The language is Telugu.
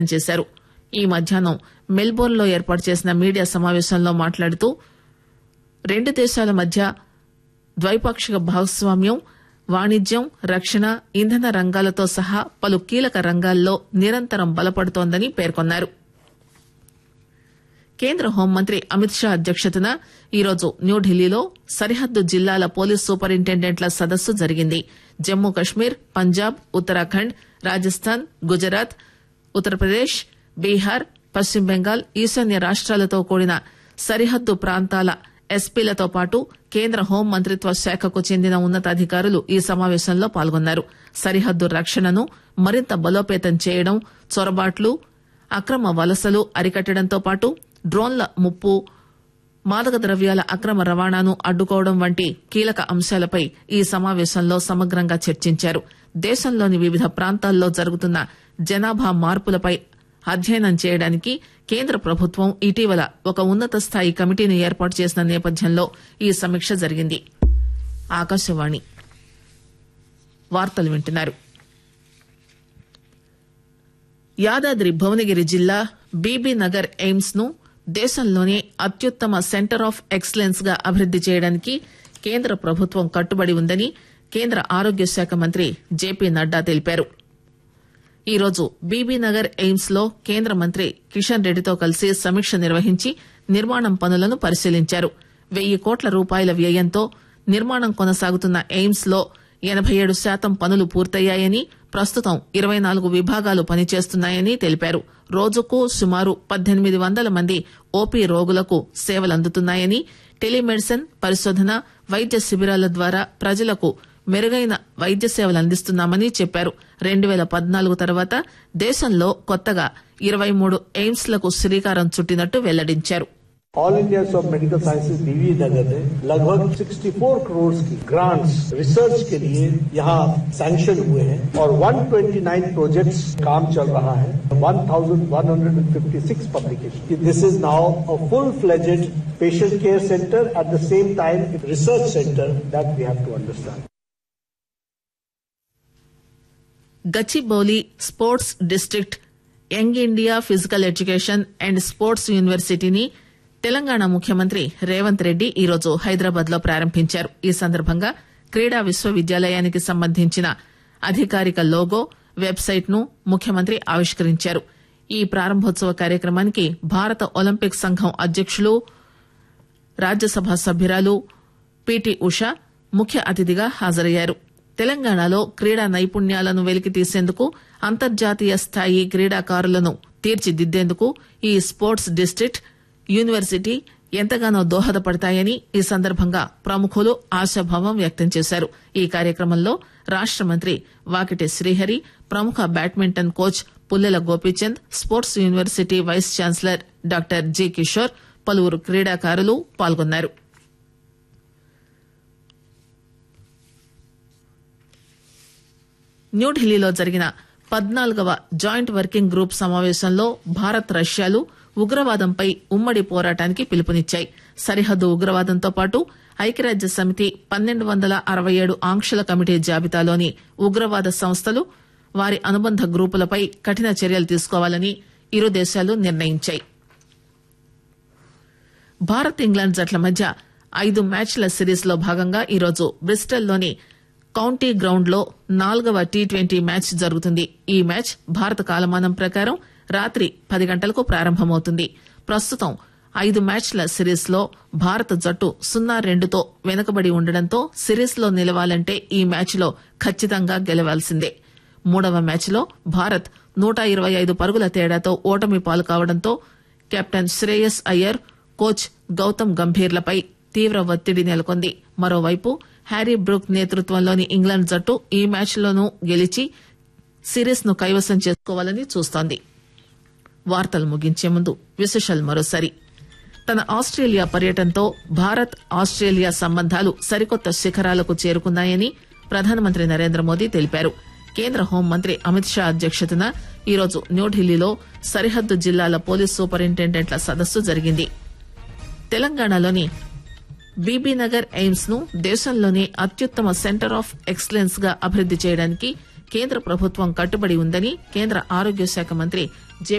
చేశారు. ఈ మధ్యాహ్నం మెల్బోర్న్ లో ఏర్పాటు చేసిన మీడియా సమావేశంలో మాట్లాడుతూ రెండు దేశాల మధ్య ద్వైపాక్షిక భాగస్వామ్యం వాణిజ్యం, రక్షణ, ఇంధన రంగాలతో సహా పలు కీలక రంగాల్లో నిరంతరం బలపడుతోందని పేర్కొన్నారు. కేంద్ర హోంమంత్రి అమిత్ షా అధ్యక్షతన ఈరోజు న్యూఢిల్లీలో సరిహద్దు జిల్లాల పోలీస్ సూపరింటెండెంట్ల సదస్సు జరిగింది. జమ్మూ కశ్మీర్, పంజాబ్, ఉత్తరాఖండ్, రాజస్థాన్, గుజరాత్, ఉత్తరప్రదేశ్, బీహార్, పశ్చిమ బెంగాల్, ఈశాన్య రాష్ట్రాలతో కూడిన సరిహద్దు ప్రాంతాల ఎస్పీలతో పాటు కేంద్ర హోం మంత్రిత్వ శాఖకు చెందిన ఉన్నతాధికారులు ఈ సమావేశంలో పాల్గొన్నారు. సరిహద్దు రక్షణను మరింత బలోపేతం చేయడం, చొరబాట్లు, అక్రమ వలసలు అరికట్టడంతో పాటు డ్రోన్ల ముప్పు, మాదక ద్రవ్యాల అక్రమ రవాణాను అడ్డుకోవడం వంటి కీలక అంశాలపై ఈ సమావేశంలో సమగ్రంగా చర్చించారు. దేశంలోని వివిధ ప్రాంతాల్లో జరుగుతున్న జనాభా మార్పులపై అధ్యయనం చేయడానికి కేంద్ర ప్రభుత్వం ఇటీవల ఒక ఉన్నత స్థాయి కమిటీని ఏర్పాటు చేసిన నేపథ్యంలో ఈ సమీక్ష జరిగింది. ఆకాశవాణి వార్తలు వింటున్నారు. యాదాద్రి భువనగిరి జిల్లా బీబీనగర్ ఎయిమ్స్ ను దేశంలోనే అత్యుత్తమ సెంటర్ ఆఫ్ ఎక్సలెన్స్ గా అభివృద్ది చేయడానికి కేంద్ర ప్రభుత్వం కట్టుబడి ఉందని కేంద్ర ఆరోగ్య శాఖ మంత్రి జేపీ నడ్డా తెలిపారు. ఈరోజు బీబీనగర్ ఎయిమ్స్ లో కేంద్ర మంత్రి కిషన్ రెడ్డితో కలిసి సమీక్ష నిర్వహించి నిర్మాణం పనులను పరిశీలించారు. 1,000 కోట్ల రూపాయల వ్యయంతో నిర్మాణం కొనసాగుతున్న ఎయిమ్స్ లో 87% పనులు పూర్తయ్యాయని, ప్రస్తుతం 24 విభాగాలు పనిచేస్తున్నాయని తెలిపారు. రోజుకు సుమారు 1800 మంది ఓపీ రోగులకు సేవలందుతున్నాయని, టెలిమెడిసిన్, పరిశోధన, వైద్య శిబిరాల ద్వారా ప్రజలకు మెరుగైన వైద్య సేవలు అందిస్తున్నామని చెప్పారు. 2014 తర్వాత దేశంలో కొత్తగా 23 ఎయిమ్స్ లకు శ్రీకారం చుట్టినట్టు వెల్లడించారు. All India of medical sciences बीवी नगर ने लगभग 64 करोड़ की ग्रांट्स रिसर्च के लिए यहाँ सैंक्शन हुए हैं और 129 प्रोजेक्ट्स काम चल रहा है. 1156 publication. This is now a full fledged patient care centre at the same time research centre that we have to understand. Gachibowli sports district young India physical education and sports యూనివర్సిటీని తెలంగాణ ముఖ్యమంత్రి రేవంత్ రెడ్డి ఈరోజు హైదరాబాద్ లో ప్రారంభించారు. ఈ సందర్భంగా క్రీడా విశ్వవిద్యాలయానికి సంబంధించిన అధికారిక లోగో, వెబ్సైట్ ను ముఖ్యమంత్రి ఆవిష్కరించారు. ఈ ప్రారంభోత్సవ కార్యక్రమానికి భారత ఒలింపిక్ సంఘం అధ్యకులు, రాజ్యసభ సభ్యురాలు పీటీ ఉషా ముఖ్య అతిథిగా హాజరయ్యారు. తెలంగాణలో క్రీడా నైపుణ్యాలను వెలికితీసేందుకు, అంతర్జాతీయ స్థాయి క్రీడాకారులను తీర్చిదిద్దేందుకు ఈ స్పోర్ట్స్ డిస్టిక్ట్, యూనివర్సిటీ ఎంతగానో దోహదపడతాయని ఈ సందర్భంగా ప్రముఖులు ఆశాభావం వ్యక్తం చేశారు. ఈ కార్యక్రమంలో రాష్ట మంత్రి వాకిటి శ్రీహరి, ప్రముఖ badminton coach Pullela Gopichand, sports university vice chancellor doctor G Kishore, పలువురు క్రీడాకారులు పాల్గొన్నారు. న్యూఢిల్లీలో జరిగిన 14వ జాయింట్ వర్కింగ్ గ్రూప్ సమావేశంలో భారత్, రష్యాలు ఉగ్రవాదంపై ఉమ్మడి పోరాటానికి పిలుపునిచ్చాయి. సరిహద్దు ఉగ్రవాదంతో పాటు ఐక్యరాజ్య సమితి 1267 ఆంక్షల కమిటీ జాబితాలోని ఉగ్రవాద సంస్థలు, వారి అనుబంధ గ్రూపులపై కఠిన చర్యలు తీసుకోవాలని ఇరు దేశాలు నిర్ణయించాయి. భారత్, ఇంగ్లాండ్ జట్ల మధ్య 5 మ్యాచ్ల సిరీస్ లో భాగంగా ఈరోజు బ్రిస్టల్లోని కౌంటీ గ్రౌండ్ లో 4వ టీ20 మ్యాచ్ జరుగుతుంది. ఈ మ్యాచ్ భారత కాలమానం ప్రకారం రాత్రి 10 గంటలకు ప్రారంభమవుతుంది. ప్రస్తుతం 5 మ్యాచ్ల సిరీస్ లో భారత జట్టు 0-2తో వెనుకబడి ఉండడంతో సిరీస్ లో నిలవాలంటే ఈ మ్యాచ్ లో ఖచ్చితంగా గెలవాల్సిందే. 3వ మ్యాచ్ లో భారత్ 125 పరుగుల తేడాతో ఓటమి పాలు కావడంతో కెప్టెన్ శ్రేయస్ అయ్యర్, కోచ్ గౌతమ్ గంభీర్లపై తీవ్ర ఒత్తిడి నెలకొంది. మరోవైపు హ్యారీ బ్రూక్ నేతృత్వంలోని ఇంగ్లాండ్ జట్టు ఈ మ్యాచ్ లోనూ గెలిచి సిరీస్ ను కైవసం చేసుకోవాలని చూస్తోంది. వార్తలు ముగించే ముందు విశేషాలు మరోసారి. తన ఆస్ట్రేలియా పర్యటనతో భారత్, ఆస్ట్రేలియా సంబంధాలు సరికొత్త శిఖరాలకు చేరుకున్నాయని ప్రధానమంత్రి నరేంద్ర మోదీ తెలిపారు. కేంద్ర హోంమంత్రి అమిత్ షా అధ్యక్షతన ఈరోజు న్యూఢిల్లీలో సరిహద్దు జిల్లాల పోలీస్ సూపరింటెండెంట్ల సదస్సు జరిగింది. తెలంగాణలోని బీబీనగర్ ఎయిమ్స్ ను దేశంలోనే అత్యుత్తమ సెంటర్ ఆఫ్ ఎక్సలెన్స్ గా అభివృద్ది చేయడానికి కేంద్ర ప్రభుత్వం కట్టుబడి ఉందని కేంద్ర ఆరోగ్య శాఖ మంత్రి